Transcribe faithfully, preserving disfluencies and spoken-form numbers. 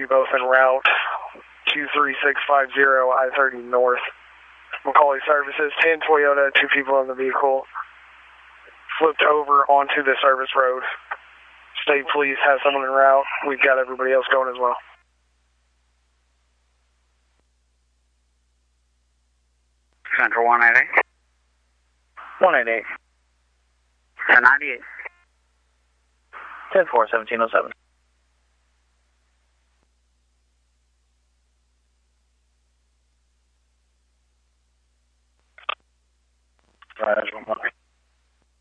both en route, two three six five zero I thirty North. Macaulay Services, ten Toyota, two people in the vehicle, flipped over onto the service road. State Police has someone en route. We've got everybody else going as well. Central one eighty-eight. one eighty-eight. ten ninety-eight. ten four, seventeen oh seven. Rise one one